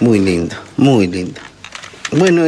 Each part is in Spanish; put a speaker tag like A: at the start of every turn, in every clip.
A: Muy lindo, muy lindo. Bueno,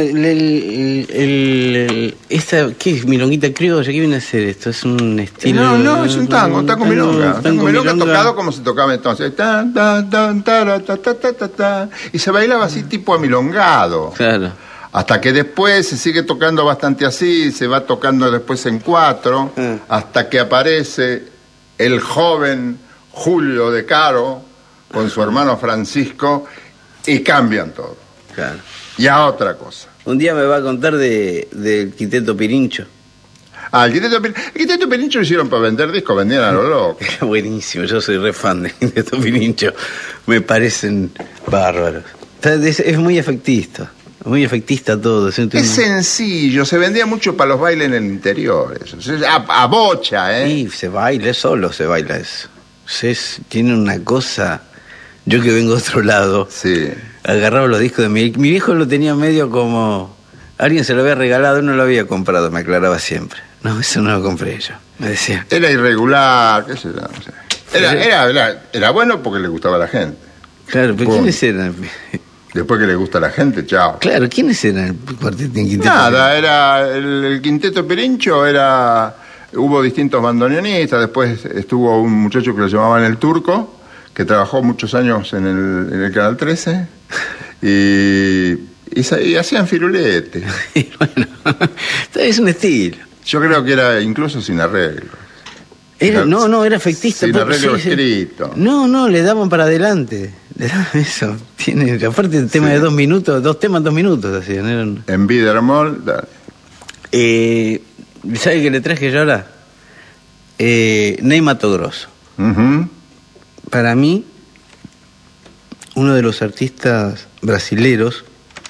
A: esta, ¿qué es? Milonguita criolla, ¿qué viene a ser esto? ¿Es un estilo?
B: No, es un tango milonga. Tango milonga tocado como se tocaba entonces. Tan, tan, tan, tara, ta, ta, ta, ta, ta. Y se bailaba así tipo amilongado.
A: Claro.
B: Hasta que después se sigue tocando bastante así, se va tocando después en 4, hasta que aparece el joven Julio De Caro con su hermano Francisco y cambian todo.
A: Claro.
B: Y a otra cosa.
A: Un día me va a contar del Quinteto Pirincho.
B: El Quinteto Pirincho lo hicieron para vender discos, vendían a lo loco.
A: Buenísimo, yo soy re fan del Quinteto Pirincho. Me parecen bárbaros. Es muy efectista. Muy efectista todo.
B: Es sencillo, se vendía mucho para los bailes en el interior. Eso. A bocha, ¿eh?
A: Sí, se baila, solo se baila eso. Tiene una cosa... Yo que vengo de otro lado,
B: sí.
A: Agarraba los discos de mi viejo, lo tenía medio como... Alguien se lo había regalado, no lo había comprado, me aclaraba siempre. No, eso no lo compré yo, me decía.
B: Era irregular, qué sé yo, no sé. Era bueno porque le gustaba a la gente.
A: Claro, pero ¿quiénes eran?
B: Después que le gusta a la gente, chao.
A: Claro, ¿quiénes eran el cuarteto en Quinteto?
B: Nada, era el Quinteto Pirincho, hubo distintos bandoneonistas, después estuvo un muchacho que lo llamaban El Turco, que trabajó muchos años en el Canal 13, y hacían firulete.
A: Bueno, es un estilo.
B: Yo creo que era incluso sin arreglo.
A: No, era efectista.
B: Sin arreglo escrito.
A: No, le daban para adelante. Le daban eso. Aparte el tema de 2 minutos, 2 temas, 2 minutos hacían.
B: En Bidermol, dale.
A: ¿Sabe qué le traje yo ahora? Ney Matogrosso. Para mí, uno de los artistas brasileros,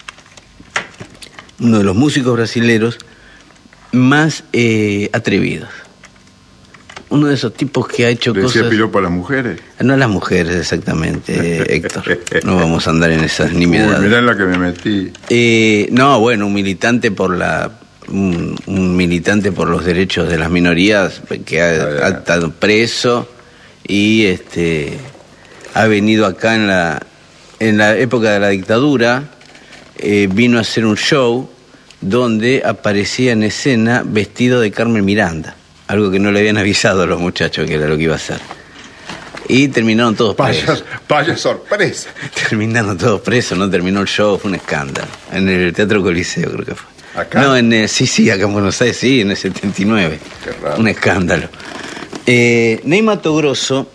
A: uno de los músicos brasileros más atrevidos. Uno de esos tipos que ha hecho cosas...
B: ¿Decía piropo a las mujeres?
A: No a las mujeres, exactamente, Héctor. No vamos a andar en esas nimiedades.
B: Mirá en la que me metí.
A: Un militante por un militante por los derechos de las minorías que ha estado preso y ha venido acá en la época de la dictadura, vino a hacer un show donde aparecía en escena vestido de Carmen Miranda, algo que no le habían avisado a los muchachos que era lo que iba a hacer. Y terminaron todos presos.
B: Vaya sorpresa.
A: Terminaron todos presos, no terminó el show, fue un escándalo. En el Teatro Coliseo creo que fue.
B: ¿Acá?
A: No, sí, acá en Buenos Aires, sí, en el 79.
B: Qué raro.
A: Un escándalo. Ney Matogrosso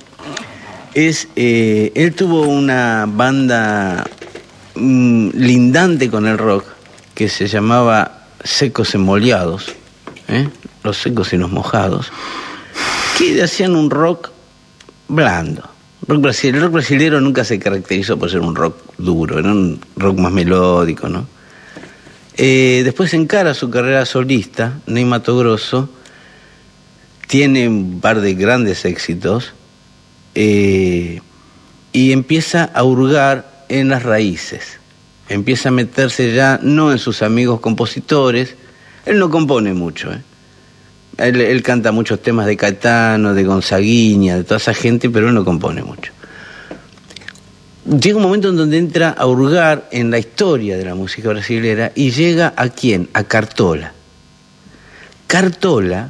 A: él tuvo una banda lindante con el rock que se llamaba Secos y Moleados, los secos y los mojados, que hacían un rock blando. El rock brasilero nunca se caracterizó por ser un rock duro, era un rock más melódico, ¿no? Después encara su carrera solista, Ney Matogrosso, tiene un par de grandes éxitos, y empieza a hurgar en las raíces, empieza a meterse ya no en sus amigos compositores. Él no compone mucho, él canta muchos temas de Caetano, de Gonzaguiña, de toda esa gente, pero él no compone mucho. Llega un momento en donde entra a hurgar en la historia de la música brasilera y llega ¿a quién? A Cartola. Cartola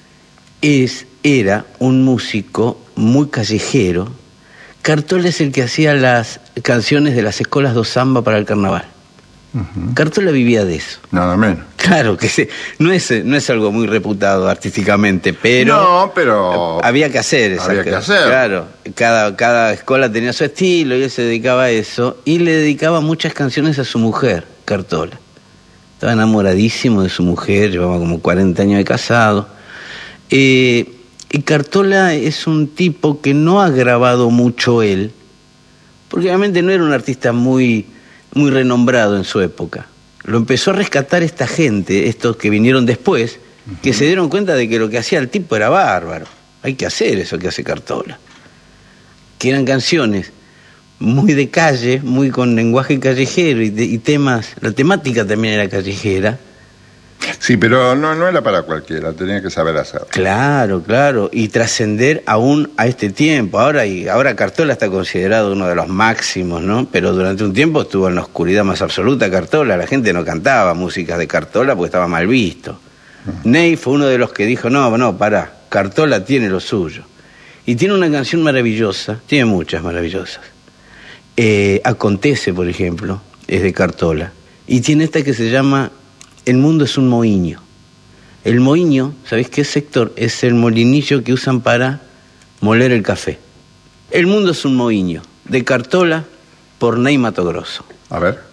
A: era un músico muy callejero. Cartola es el que hacía las canciones de las escuelas do samba para el carnaval. Cartola vivía de eso.
B: Nada menos.
A: Claro que no es algo muy reputado artísticamente, pero...
B: No, pero...
A: Había que hacer eso.
B: Había que hacer.
A: Claro, cada escuela tenía su estilo y él se dedicaba a eso. Y le dedicaba muchas canciones a su mujer, Cartola. Estaba enamoradísimo de su mujer, llevaba como 40 años de casado. Y Cartola es un tipo que no ha grabado mucho él, porque obviamente no era un artista muy renombrado en su época. Lo empezó a rescatar esta gente, estos que vinieron después, que se dieron cuenta de que lo que hacía el tipo era bárbaro. Hay que hacer eso que hace Cartola. Que eran canciones muy de calle, muy con lenguaje callejero y temas, la temática también era callejera.
B: Sí, pero no era para cualquiera, tenía que saber hacerlo.
A: Claro, claro, y trascender aún a este tiempo. Ahora Cartola está considerado uno de los máximos, ¿no? Pero durante un tiempo estuvo en la oscuridad más absoluta Cartola. La gente no cantaba músicas de Cartola porque estaba mal visto. Ney fue uno de los que dijo, no, pará, Cartola tiene lo suyo. Y tiene una canción maravillosa, tiene muchas maravillosas. Acontece, por ejemplo, es de Cartola. Y tiene esta que se llama El mundo es un mohiño. El mohiño, ¿sabéis qué, Héctor? Es el molinillo que usan para moler el café. El mundo es un mohiño, de Cartola por Ney Matogrosso.
B: A ver.